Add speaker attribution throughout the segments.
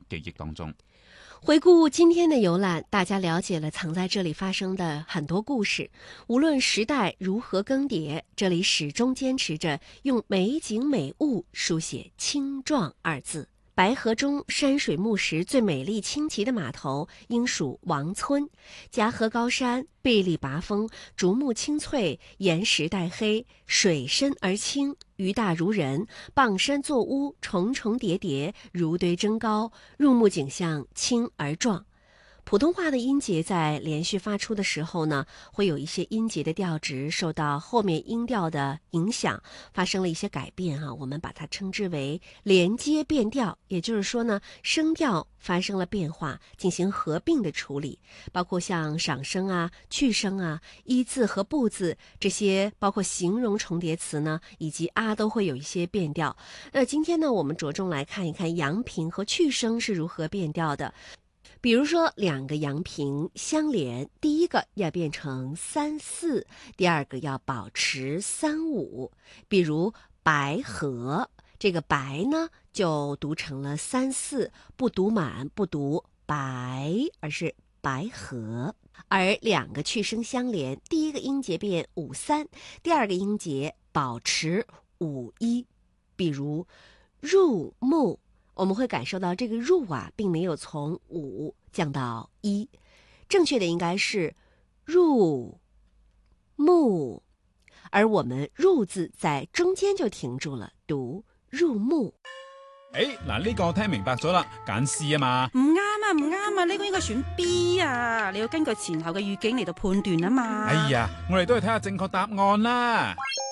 Speaker 1: 記憶當中。
Speaker 2: 回顧今天的遊覽，大家了解了藏在這裡發生的很多故事。無論時代如何更迭，這裡始終堅持着用美景美物書寫青壯二字。白河中山水木石最美麗清奇的碼頭應屬王村。夾河高山，背立拔峰，竹木青翠，岩石帶黑，水深而清，魚大如人，傍山作屋，重重疊疊，如堆爭高，入目景象清而壯。普通話的音節在連續發出的時候呢，會有一些音節的調值受到後面音調的影響，發生了一些改變啊，我們把它稱之為連接變調，也就是說呢，聲調發生了變化，進行合併的處理，包括像賞聲啊、去聲啊、一字和不字這些，包括形容重疊詞呢，以及啊都會有一些變調。今天呢，我們着重來看一看陽平和去聲是如何變調的。比如說兩個陽平相連，第一個要變成3、4，第二個要保持3、5。比如白河，這個白呢就讀成了3、4，不讀滿，不讀白，而是白河。而兩個去聲相連，第一個音節變5、3，第二個音節保持5、1。比如入目，我們會感受到這個入啊，並沒有從5降到1，正確的應該是入目，而我們入字在中間就停住了，讀入目。
Speaker 1: 嗱，呢個我聽明白咗啦，揀 C 啊嘛。
Speaker 3: 唔啱啊，唔啱啊，呢個應該選 B 啊，你要根據前後嘅語境嚟到判斷啊嘛。
Speaker 1: 哎呀，我哋都去睇下正確答案啦。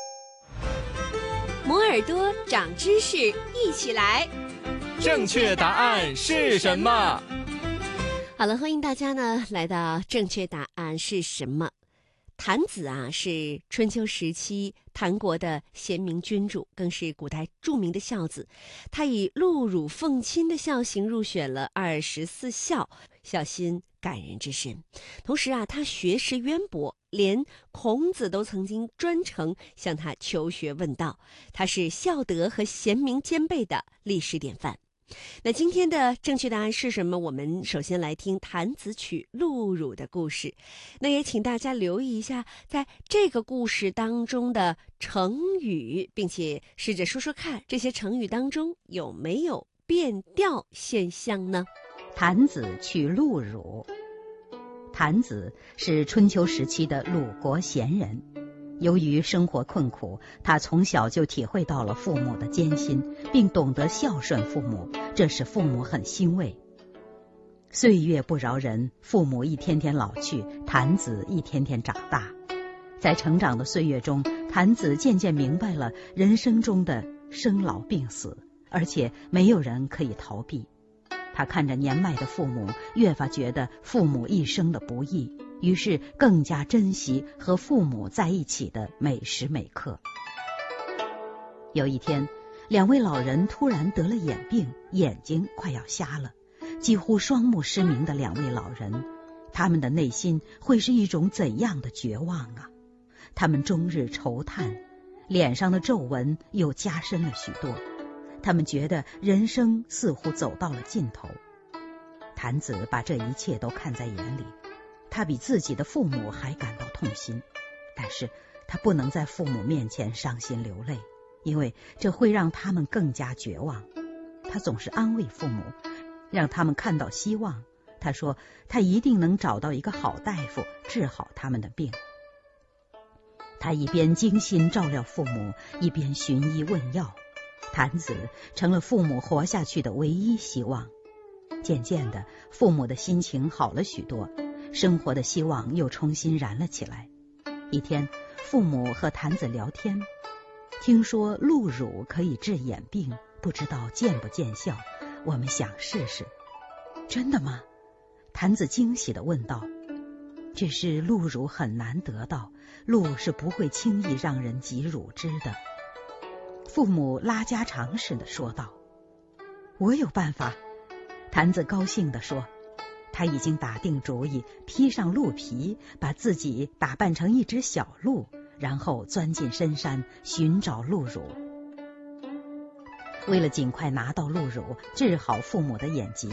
Speaker 2: 摩耳朵長知識，一起來。
Speaker 4: 正確答案是什麼？
Speaker 2: 好了，歡迎大家呢來到正確答案是什麼？郯子啊，是春秋時期郯國的賢明君主，更是古代著名的孝子。他以露乳奉親的孝行入選了24孝，孝心感人之深。同時啊，他學識淵博，連孔子都曾經專程向他求學問道。他是孝德和賢明兼備的歷史典範。那今天的正確答案是什麼？我們首先來聽郯子娶露乳的故事。那也請大家留意一下，在這個故事當中的成語，並且試着說說看，這些成語當中有沒有變調現象呢？
Speaker 5: 郯子娶露乳。郯子是春秋時期的魯國賢人。由於生活困苦，他從小就體會到了父母的艱辛，並懂得孝順父母，這使父母很欣慰。歲月不饒人，父母一天天老去，郯子一天天長大。在成長的歲月中，郯子漸漸明白了人生中的生老病死，而且沒有人可以逃避。他看着年邁的父母，越發覺得父母一生的不易，於是更加珍惜和父母在一起的每時每刻。有一天，兩位老人突然得了眼病，眼睛快要瞎了，幾乎雙目失明的兩位老人，他們的內心會是一種怎樣的絕望啊！他們終日愁嘆，臉上的皺紋又加深了許多。他們覺得人生似乎走到了盡頭。郯子把這一切都看在眼裡，他比自己的父母還感到痛心，但是他不能在父母面前傷心流淚，因為這會讓他們更加絕望。他總是安慰父母，讓他們看到希望。他說他一定能找到一個好大夫治好他們的病。他一邊精心照料父母，一邊尋醫問藥。郯子成了父母活下去的唯一希望。漸漸的，父母的心情好了許多，生活的希望又重新燃了起來。一天，父母和郯子聊天，聽說露乳可以治眼病，不知道見不見效，我們想試試。真的嗎？郯子驚喜地問道。只是露乳很難得到，露是不會輕易讓人擠乳汁的。父母拉家常似的說道。我有辦法。郯子高興地說，他已經打定主意，披上鹿皮，把自己打扮成一隻小鹿，然後鑽進深山尋找露乳。為了盡快拿到露乳，治好父母的眼疾，